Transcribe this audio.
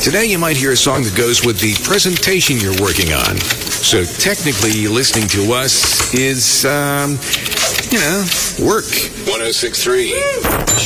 Today you might hear a song that goes with the presentation you're working on. So technically listening to us is, work. 106.3.